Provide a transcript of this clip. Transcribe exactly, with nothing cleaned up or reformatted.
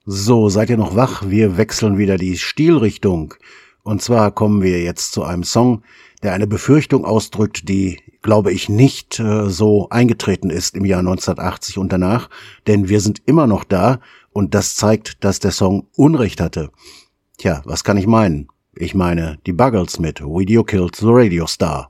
So, seid ihr noch wach? Wir wechseln wieder die Stilrichtung. Und zwar kommen wir jetzt zu einem Song, der eine Befürchtung ausdrückt, die, glaube ich, nicht äh, so eingetreten ist im Jahr neunzehnhundertachtzig und danach, denn wir sind immer noch da und das zeigt, dass der Song Unrecht hatte. Tja, was kann ich meinen? Ich meine die Buggles mit Video Killed the Radio Star.